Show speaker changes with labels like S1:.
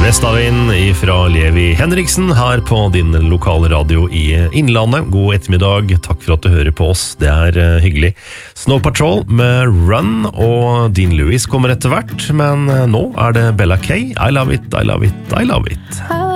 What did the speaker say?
S1: Vestavind fra Levi Henriksen her på din lokale radio i Innlandet. God ettermiddag, takk for at du hører på oss, det hyggelig. Snow Patrol med Run og Dean Lewis kommer etter hvert, men nå det Bella K. I love it, I love it, I love it.